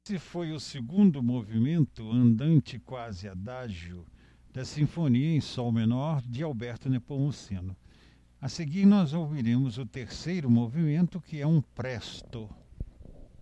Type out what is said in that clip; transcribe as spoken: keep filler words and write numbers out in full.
Esse foi o segundo movimento, andante quase adagio, da Sinfonia em Sol menor de Alberto Nepomuceno. A seguir nós ouviremos o terceiro movimento, que é um presto.